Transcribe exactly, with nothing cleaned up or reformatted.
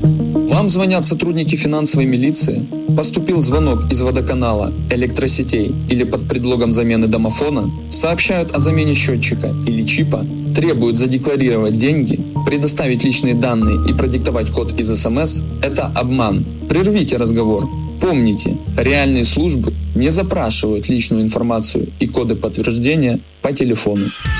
Вам звонят сотрудники финансовой милиции, поступил звонок из водоканала, электросетей или под предлогом замены домофона, сообщают о замене счетчика или чипа, требуют задекларировать деньги, предоставить личные данные и продиктовать код из эс эм эс – это обман. Прервите разговор. Помните, реальные службы не запрашивают личную информацию и коды подтверждения по телефону.